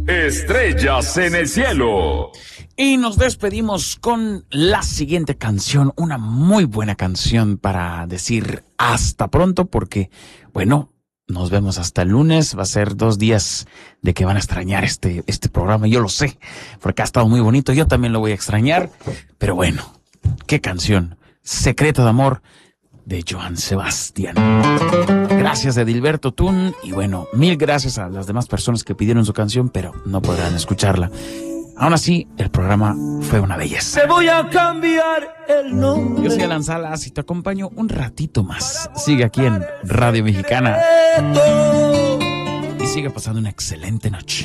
Estrellas en el cielo. Y nos despedimos con la siguiente canción, una muy buena canción para decir hasta pronto, porque, bueno, nos vemos hasta el lunes. Va a ser 2 días de que van a extrañar este programa, yo lo sé, porque ha estado muy bonito. Yo también lo voy a extrañar, pero bueno, qué canción, Secreto de Amor, de Joan Sebastián. Gracias a Edilberto Tun, y bueno, mil gracias a las demás personas que pidieron su canción, pero no podrán escucharla. Aún así, el programa fue una belleza. Te voy a cambiar el nombre. Yo soy Alan Salas y te acompaño un ratito más. Sigue aquí en Radio Mexicana y sigue pasando una excelente noche.